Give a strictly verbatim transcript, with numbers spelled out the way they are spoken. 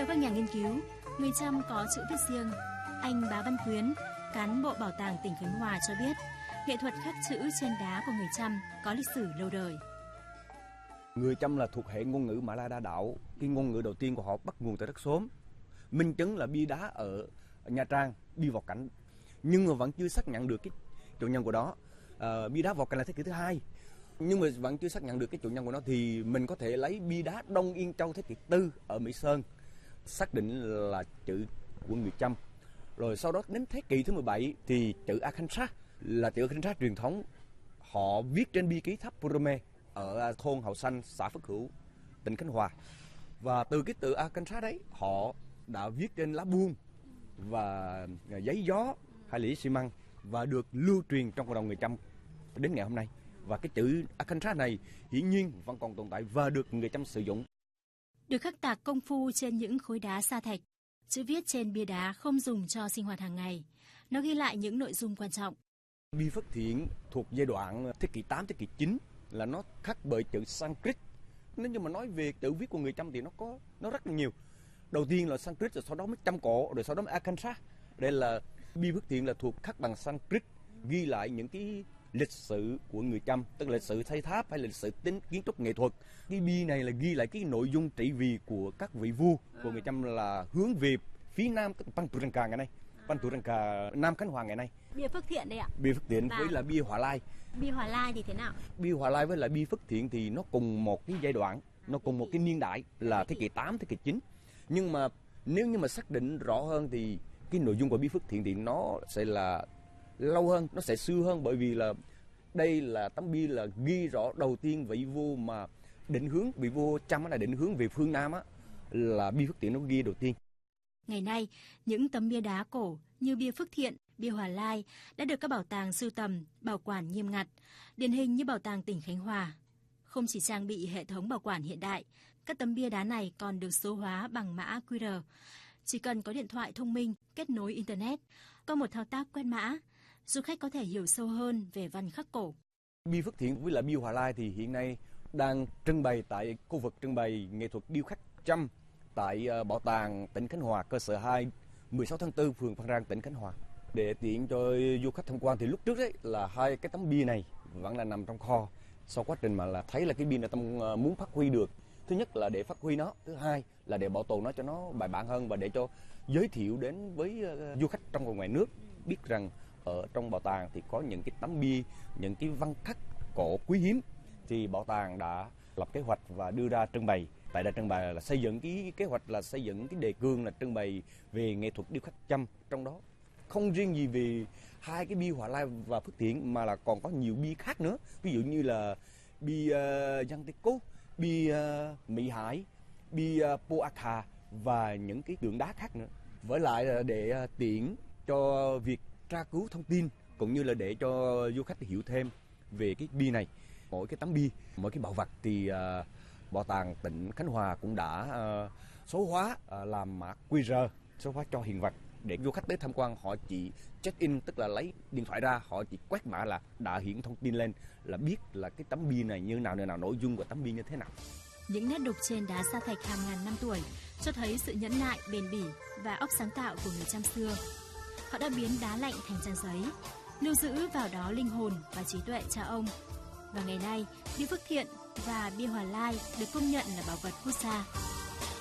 Theo các nhà nghiên cứu, người Chăm có chữ viết riêng. Anh Bá Văn Quyến, cán bộ bảo tàng tỉnh Khánh Hòa cho biết, nghệ thuật khắc chữ trên đá của người Chăm có lịch sử lâu đời. Người Chăm là thuộc hệ ngôn ngữ Mã Lai đa đạo. Cái ngôn ngữ đầu tiên của họ bắt nguồn từ đất Xóm. Minh chứng là bia đá ở Nha Trang, bia Vọc Cảnh, nhưng mà vẫn chưa xác nhận được cái chủ nhân của đó. À, bia đá Vọc Cảnh là thế kỷ thứ hai, nhưng mà vẫn chưa xác nhận được cái chủ nhân của nó. Thì mình có thể lấy bia đá Đông Yên Châu thế kỷ tư ở Mỹ Sơn, xác định là chữ của người Chăm. Rồi sau đó đến thế kỷ thứ mười bảy thì chữ Akhansha là chữ Akhansha truyền thống, họ viết trên bia ký tháp Purome ở thôn Hậu Xanh, xã Phước Hữu, tỉnh Khánh Hòa. Và từ cái từ Akhansha đấy, họ đã viết trên lá buông và giấy gió hay là giấy xi măng và được lưu truyền trong cộng đồng người Chăm đến ngày hôm nay. Và cái chữ Akhansha này hiển nhiên vẫn còn tồn tại và được người Chăm sử dụng. Được khắc tạc công phu trên những khối đá sa thạch, chữ viết trên bia đá không dùng cho sinh hoạt hàng ngày. Nó ghi lại những nội dung quan trọng. Bia Phước Thiện thuộc giai đoạn thế kỷ tám, thế kỷ chín là nó khắc bởi chữ Sanskrit. Nếu như mà nói về chữ viết của người Chăm thì nó có nó rất là nhiều. Đầu tiên là Sanskrit, rồi sau đó mới Chăm cổ, rồi sau đó mới Akhansha. Đây là bia Phước Thiện là thuộc khắc bằng Sanskrit, ghi lại những cái lịch sử của người Chăm, tức là lịch sử xây tháp hay là lịch sử tính kiến trúc nghệ thuật. Cái bia này là ghi lại cái nội dung trị vì của các vị vua của người Chăm là hướng về phía nam, tức Panturangka ngày nay, Panturangka Nam Khánh Hòa ngày nay. Bia Phước Thiện đây ạ. Bia Phước Thiện với là bia Hòa Lai. Bia Hòa Lai thì thế nào? Bia Hòa Lai với lại bia Phước Thiện thì nó cùng một cái giai đoạn, nó cùng một cái niên đại là thế kỷ tám, thế kỷ chín. Nhưng mà nếu như mà xác định rõ hơn thì cái nội dung của bia Phước Thiện thì nó sẽ là lâu hơn, nó sẽ xưa hơn, bởi vì là đây là tấm bia là ghi rõ đầu tiên vị vua mà định hướng, vị vua Chăm là định hướng về phương Nam á, là bia Phước Thiện nó ghi đầu tiên. Ngày nay, những tấm bia đá cổ như bia Phước Thiện, bia Hòa Lai đã được các bảo tàng sưu tầm, bảo quản nghiêm ngặt, điển hình như Bảo tàng tỉnh Khánh Hòa. Không chỉ trang bị hệ thống bảo quản hiện đại, các tấm bia đá này còn được số hóa bằng mã quy rờ. Chỉ cần có điện thoại thông minh, kết nối Internet, có một thao tác quét mã, du khách có thể hiểu sâu hơn về văn khắc cổ. Bia Phước Thiện với lại bia Hòa Lai thì hiện nay đang trưng bày tại khu vực trưng bày nghệ thuật điêu khắc Chăm tại Bảo tàng tỉnh Khánh Hòa, cơ sở hai, mười sáu tháng tư, phường Phan Rang, tỉnh Khánh Hòa. Để tiện cho du khách tham quan thì lúc trước đấy là hai cái tấm bia này vẫn là nằm trong kho. Sau quá trình mà là thấy là cái bia này tâm muốn phát huy được, thứ nhất là để phát huy nó, thứ hai là để bảo tồn nó cho nó bài bản hơn và để cho giới thiệu đến với du khách trong và ngoài nước biết rằng ở trong bảo tàng thì có những cái tấm bia, những cái văn khắc cổ quý hiếm, thì bảo tàng đã lập kế hoạch và đưa ra trưng bày. Tại đây trưng bày là xây dựng cái kế hoạch là xây dựng cái đề cương là trưng bày về nghệ thuật điêu khắc Chăm, trong đó không riêng gì về hai cái bia Hòa Lai và Phước Thiện mà là còn có nhiều bia khác nữa, ví dụ như là bia uh, Giang Tê Cốt, bia uh, Mỹ Hải, bia uh, Poakha và những cái tượng đá khác nữa. Với lại là để uh, tiện cho việc tra cứu thông tin cũng như là để cho du khách hiểu thêm về cái bia này. Mỗi cái tấm bia, mỗi cái bảo vật thì uh, Bảo tàng tỉnh Khánh Hòa cũng đã uh, số hóa, uh, làm mã quy rờ, số hóa cho hiện vật để du khách tới tham quan họ chỉ check in, tức là lấy điện thoại ra, họ chỉ quét mã là đã hiển thông tin lên, là biết là cái tấm bia này như nào, như nào, nội dung của tấm bia như thế nào. Những nét đục trên đá sa thạch hàng ngàn năm tuổi cho thấy sự nhẫn nại, bền bỉ và óc sáng tạo của người Chăm xưa. Họ đã biến đá lạnh thành trang giấy, lưu giữ vào đó linh hồn và trí tuệ cha ông. Và ngày nay, bia Phước Thiện và bia Hòa Lai được công nhận là bảo vật quốc gia.